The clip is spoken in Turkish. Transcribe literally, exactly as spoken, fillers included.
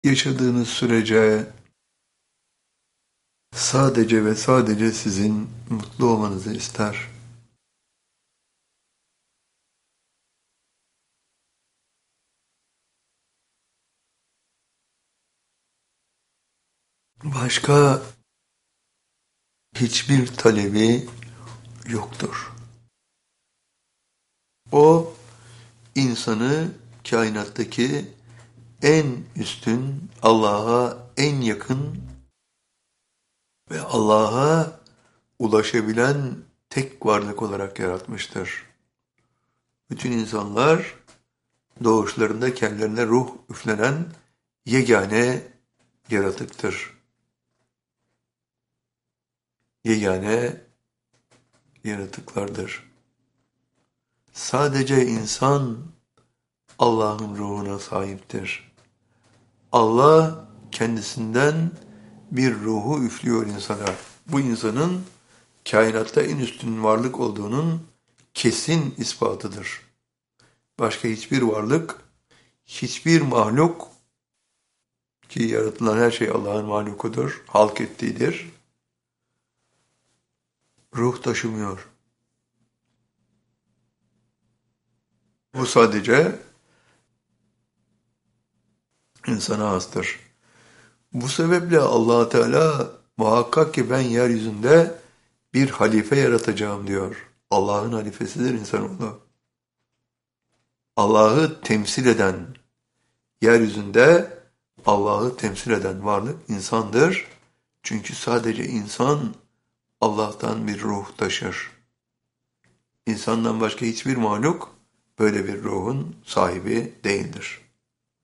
Yaşadığınız sürece sadece ve sadece sizin mutlu olmanızı ister. Başka hiçbir talebi yoktur. O insanı kainattaki en üstün, Allah'a en yakın ve Allah'a ulaşabilen tek varlık olarak yaratmıştır. Bütün insanlar doğuşlarında kendilerine ruh üflenen yegane yaratıktır. Yegane yaratıklardır. Sadece insan Allah'ın ruhuna sahiptir. Allah kendisinden bir ruhu üflüyor insana. Bu insanın kainatta en üstün varlık olduğunun kesin ispatıdır. Başka hiçbir varlık, hiçbir mahluk ki yaratılan her şey Allah'ın mahlukudur, halk ettiğidir, ruh taşımıyor. Bu sadece insana hastır. Bu sebeple Allah Teala muhakkak ki ben yeryüzünde bir halife yaratacağım diyor. Allah'ın halifesidir insanoğlu. Allah'ı temsil eden, yeryüzünde Allah'ı temsil eden varlık insandır. Çünkü sadece insan Allah'tan bir ruh taşır. İnsandan başka hiçbir mahluk böyle bir ruhun sahibi değildir.